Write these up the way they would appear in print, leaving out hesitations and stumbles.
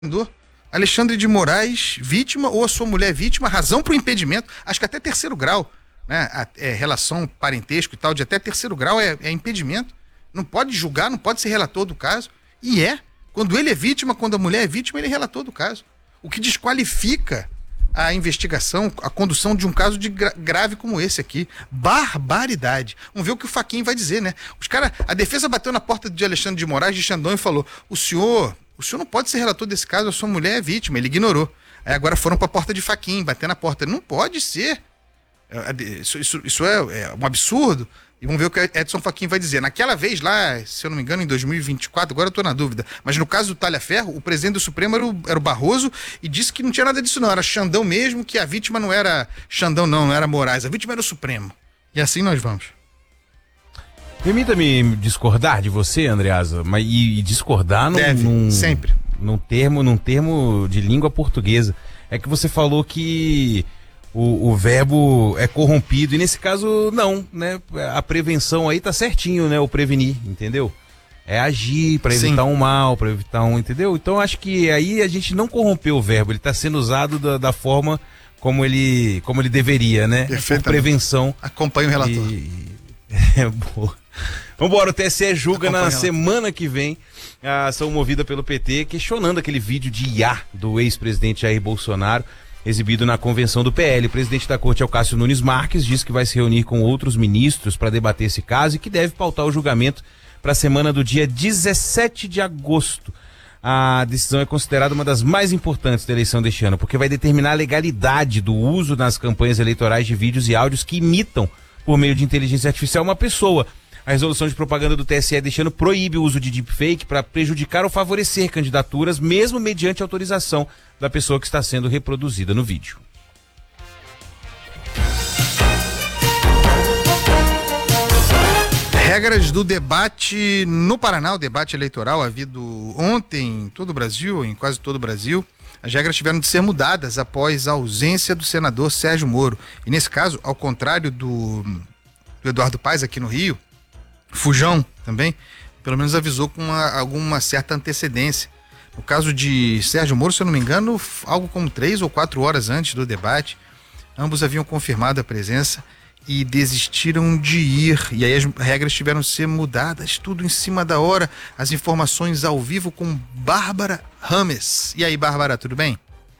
Alexandre de Moraes, vítima, ou a sua mulher vítima, razão para o impedimento, acho que até terceiro grau, né? Relação, parentesco e tal, de até terceiro grau é impedimento. Não pode julgar, não pode ser relator do caso. E quando ele é vítima, quando a mulher é vítima, ele é relator do caso. O que desqualifica a investigação, a condução de um caso grave como esse aqui. Barbaridade. Vamos ver o que o Fachin vai dizer, né? A defesa bateu na porta de Alexandre de Moraes, de Xandão, e falou: o senhor não pode ser relator desse caso, a sua mulher é vítima. Ele ignorou. Aí agora foram para a porta de Fachin, bater na porta. Não pode ser. Isso é um absurdo. E vamos ver o que Edson Fachin vai dizer. Naquela vez lá, se eu não me engano, em 2024, agora eu estou na dúvida, mas no caso do Talhaferro, o presidente do Supremo era o Barroso e disse que não tinha nada disso não, era Xandão mesmo, que a vítima não era Xandão não era Moraes, a vítima era o Supremo. E assim nós vamos. Permita-me discordar de você, Andreasa, mas discordar sempre. Num termo de língua portuguesa. É que você falou que o verbo é corrompido, e nesse caso não, né? A prevenção aí tá certinho, né? O prevenir, entendeu? É agir para evitar um mal, para evitar entendeu? Então acho que aí a gente não corrompeu o verbo, ele tá sendo usado da forma como ele deveria, né? Por prevenção. Acompanha o relator. Boa. Vambora, o TSE julga na semana que vem a ação movida pelo PT, questionando aquele vídeo de IA do ex-presidente Jair Bolsonaro, exibido na convenção do PL. O presidente da corte, Cássio Nunes Marques, diz que vai se reunir com outros ministros para debater esse caso e que deve pautar o julgamento para a semana do dia 17 de agosto. A decisão é considerada uma das mais importantes da eleição deste ano, porque vai determinar a legalidade do uso nas campanhas eleitorais de vídeos e áudios que imitam, por meio de inteligência artificial, uma pessoa. A resolução de propaganda do TSE deste ano proíbe o uso de deepfake para prejudicar ou favorecer candidaturas, mesmo mediante autorização da pessoa que está sendo reproduzida no vídeo. Regras do debate no Paraná, o debate eleitoral havido ontem em todo o Brasil, em quase todo o Brasil. As regras tiveram de ser mudadas após a ausência do senador Sérgio Moro. E nesse caso, ao contrário do Eduardo Paes aqui no Rio, Fujão também, pelo menos avisou com alguma certa antecedência. No caso de Sérgio Moro, se eu não me engano, algo como 3 ou 4 horas antes do debate, ambos haviam confirmado a presença e desistiram de ir. E aí as regras tiveram de ser mudadas, tudo em cima da hora. As informações ao vivo com Bárbara Rames. E aí, Bárbara, tudo bem?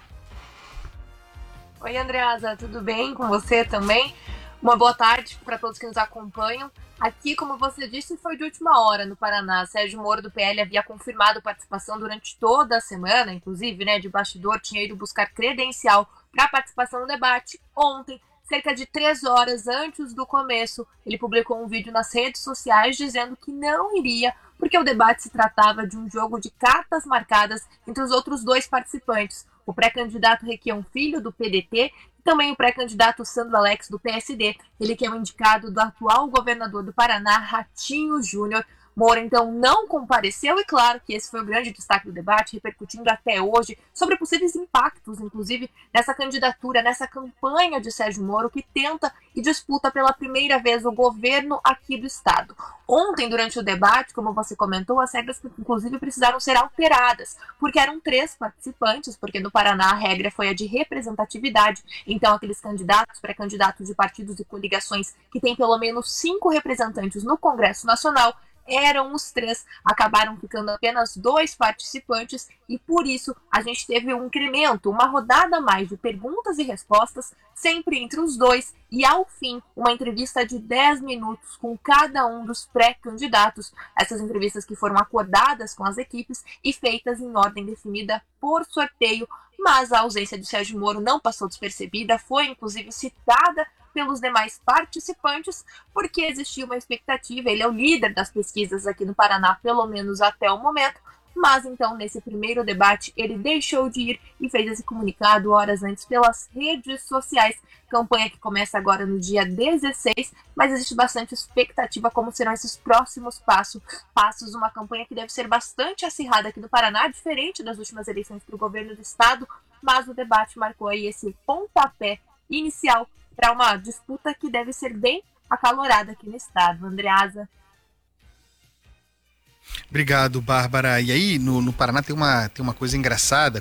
Oi, Andreasa, tudo bem com você também? Uma boa tarde para todos que nos acompanham. Aqui, como você disse, foi de última hora no Paraná. Sérgio Moro, do PL, havia confirmado participação durante toda a semana, inclusive, né, de bastidor, tinha ido buscar credencial para participação no debate. Ontem, cerca de 3 horas antes do começo, ele publicou um vídeo nas redes sociais dizendo que não iria, porque o debate se tratava de um jogo de cartas marcadas entre os outros 2 participantes, o pré-candidato Requião Filho, do PDT, e também o pré-candidato Sandro Alex, do PSD, ele que é o indicado do atual governador do Paraná, Ratinho Júnior. Moro, então, não compareceu e claro que esse foi o grande destaque do debate, repercutindo até hoje sobre possíveis impactos, inclusive, nessa candidatura, nessa campanha de Sérgio Moro, que tenta e disputa pela primeira vez o governo aqui do estado. Ontem, durante o debate, como você comentou, as regras, inclusive, precisaram ser alteradas, porque eram 3 participantes, porque no Paraná a regra foi a de representatividade, então aqueles candidatos, pré-candidatos de partidos e coligações que têm pelo menos 5 representantes no Congresso Nacional, eram os 3, acabaram ficando apenas 2 participantes e por isso a gente teve um incremento, uma rodada a mais de perguntas e respostas, sempre entre os 2 e ao fim uma entrevista de 10 minutos com cada um dos pré-candidatos. Essas entrevistas que foram acordadas com as equipes e feitas em ordem definida por sorteio, mas a ausência de Sérgio Moro não passou despercebida, foi inclusive citada pelos demais participantes, porque existia uma expectativa, ele é o líder das pesquisas aqui no Paraná, pelo menos até o momento, mas então nesse primeiro debate ele deixou de ir e fez esse comunicado horas antes pelas redes sociais, campanha que começa agora no dia 16, mas existe bastante expectativa como serão esses próximos passos, uma campanha que deve ser bastante acirrada aqui no Paraná, diferente das últimas eleições para o governo do estado, mas o debate marcou aí esse pontapé inicial para uma disputa que deve ser bem acalorada aqui no estado. Andreasa. Obrigado, Bárbara. E aí, no Paraná tem uma coisa engraçada